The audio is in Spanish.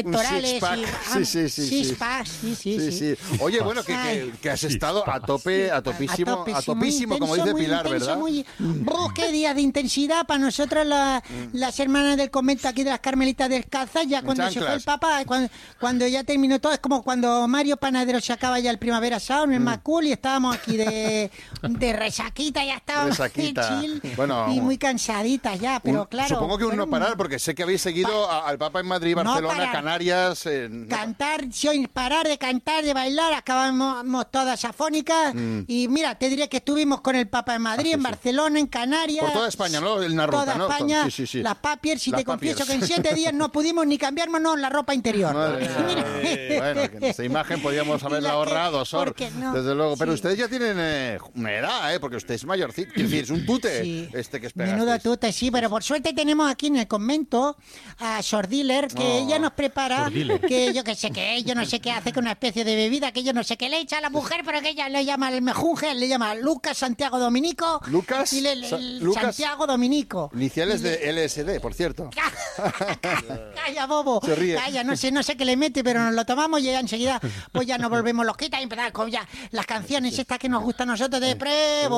pectorales. Six-pack. Sí. Oye, bueno, que has estado a topísimo, como dice Pilar, intenso, ¿verdad? Qué día de intensidad para nosotros las hermanas del convento aquí de las Carmelitas Descalzas, ya cuando se fue el Papa, cuando ya terminó todo, es como cuando Mario Panadero se acaba ya el Primavera Sound, el Macul, y estábamos aquí de resaquita, ya estábamos chill, bueno, y muy cansaditas ya, pero claro. Supongo que no parar, porque sé que habéis seguido al Papa en Madrid, Barcelona, no Canarias. Cantar, sin parar de cantar, de bailar, acabamos todas afónicas, y mira, te diré que estuvimos con el Papa en Madrid, en Barcelona, en Canarias. Por toda España, ¿no? En la ruta, ¿no? España, las papiers, y te confieso que en 7 días no pudimos ni cambiarnos la ropa interior. Bueno, que esta imagen podíamos haberla ahorrado, Sor, no, desde luego. Pero ustedes ya tienen una edad, porque usted es mayorcito, es decir, es un tute que esperasteis. Menudo tute, sí, pero por suerte tenemos aquí en el convento a Sor Diller, que ella nos prepara, que yo que sé qué, yo no sé qué hace con una especie de bebida, que yo no sé qué le echa a la mujer, pero que ella le llama el mejunje, le llama Lucas Santiago Dominico. Lucas Santiago Dominico. Iniciales de LSD, por cierto. Calla, bobo. Se ríe. Calla, no sé qué le mete, pero nos lo tomamos y ya enseguida pues ya nos volvemos loquitas y empezar con ya las canciones estas que nos gustan a nosotros de Prevo.